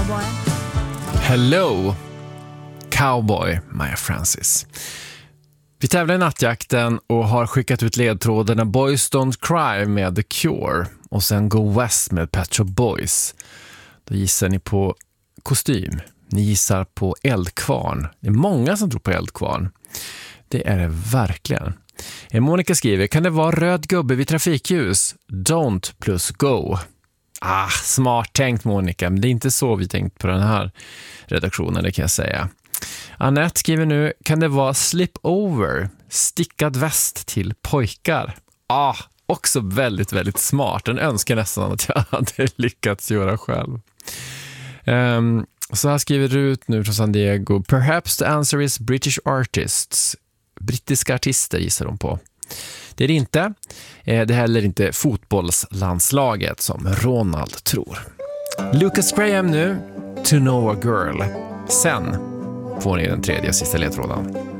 cowboy. Hello, cowboy, Maya Francis. Vi tävlar i nattjakten och har skickat ut ledtrådarna Boys Don't Cry med The Cure och sen Go West med Pet Shop Boys. Då gissar ni på kostym. Ni gissar på eldkvarn. Det är många som tror på eldkvarn. Det är det verkligen. Monica skriver, kan det vara röd gubbe vid trafikljus? Don't plus go. Smart tänkt Monica, men det är inte så vi tänkt på den här redaktionen, det kan jag säga. Annette skriver nu, kan det vara slip over, stickad väst till pojkar? Också väldigt, väldigt smart. Den önskar nästan att jag hade lyckats göra själv. Så här skriver Rut nu från San Diego. Perhaps the answer is British artists. Brittiska artister gissar de på. Det är det inte. Det är heller inte fotbollslandslaget som Ronald tror. Lucas Graham nu, To Know a Girl. Sen får ni den tredje och sista ledtråden.